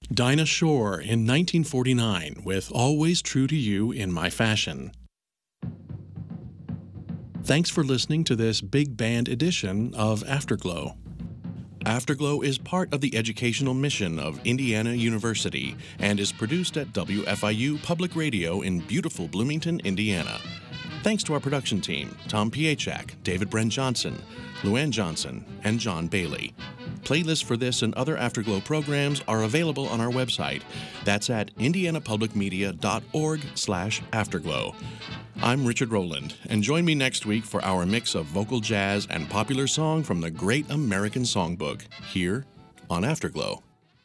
Dinah Shore in 1949 with Always True to You in My Fashion. Thanks for listening to this big band edition of Afterglow. Afterglow is part of the educational mission of Indiana University and is produced at WFIU Public Radio in beautiful Bloomington, Indiana. Thanks to our production team, Tom Piechak, David Brent Johnson, Luann Johnson, and John Bailey. Playlists for this and other Afterglow programs are available on our website. That's at indianapublicmedia.org/afterglow. I'm Richard Rowland, and join me next week for our mix of vocal jazz and popular song from the Great American Songbook, here on Afterglow.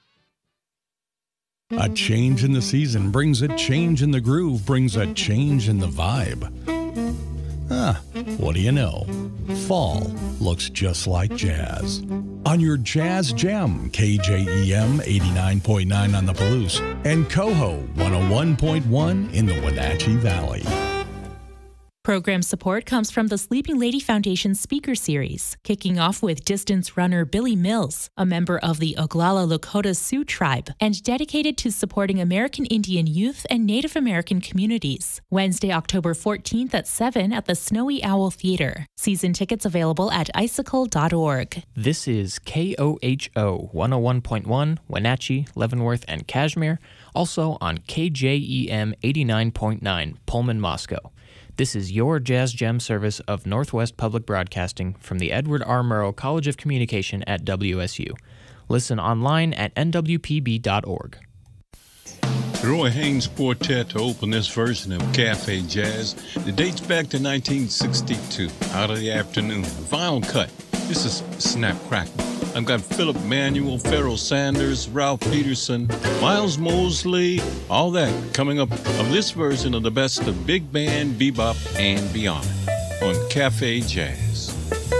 A change in the season brings a change in the groove, brings a change in the vibe. What do you know? Fall looks just like jazz. On your Jazz Gem, KJEM 89.9 on the Palouse and Coho 101.1 in the Wenatchee Valley. Program support comes from the Sleeping Lady Foundation Speaker Series, kicking off with distance runner Billy Mills, a member of the Oglala Lakota Sioux tribe, and dedicated to supporting American Indian youth and Native American communities. Wednesday, October 14th at 7 at the Snowy Owl Theater. Season tickets available at icicle.org. This is KOHO 101.1, Wenatchee, Leavenworth, and Kashmir, also on KJEM 89.9, Pullman, Moscow. This is your Jazz Gem service of Northwest Public Broadcasting from the Edward R. Murrow College of Communication at WSU. Listen online at nwpb.org. Roy Haynes Quartet to open this version of Cafe Jazz. It dates back to 1962, out of the afternoon. Vinyl cut. This is Snap Crackle. I've got Philip Manuel, Pharoah Sanders, Ralph Peterson, Miles Mosley, all that coming up of this version of the best of big band, bebop, and beyond on Cafe Jazz.